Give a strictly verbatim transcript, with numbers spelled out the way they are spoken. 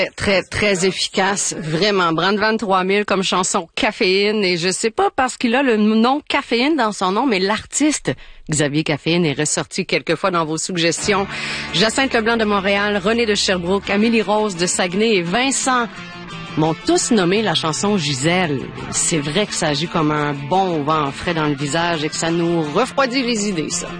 Très, très efficace, vraiment. Brandvan trois mille comme chanson Caféine, et je sais pas parce qu'il a le nom Caféine dans son nom, mais l'artiste Xavier Caféine est ressorti quelquefois dans vos suggestions. Jacinthe Leblanc de Montréal, René de Sherbrooke, Amélie Rose de Saguenay et Vincent m'ont tous nommé la chanson Gisèle. C'est vrai que ça agit comme un bon vent frais dans le visage et que ça nous refroidit les idées, ça.